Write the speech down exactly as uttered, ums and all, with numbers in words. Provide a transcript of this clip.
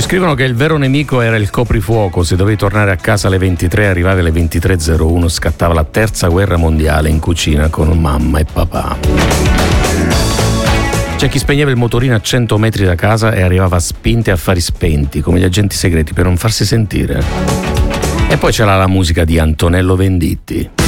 scrivono che il vero nemico era il coprifuoco. Se dovevi tornare a casa alle ventitré, arrivavi alle ventitré e zero uno, scattava la terza guerra mondiale in cucina con mamma e papà. C'è chi spegneva il motorino a cento metri da casa e arrivava a spinte e affari spenti, come gli agenti segreti, per non farsi sentire. E poi c'era la musica di Antonello Venditti.